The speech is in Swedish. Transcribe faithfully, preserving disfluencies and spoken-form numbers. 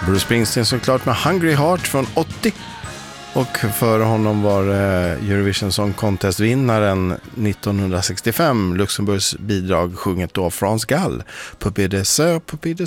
Bruce Springsteen såklart med Hungry Heart från åttio. Och för honom var Eurovision Song Contest-vinnaren nittonhundrasextiofem, Luxemburgs bidrag, sjunget då Frans Gall, Puppy de Sœur, Puppy de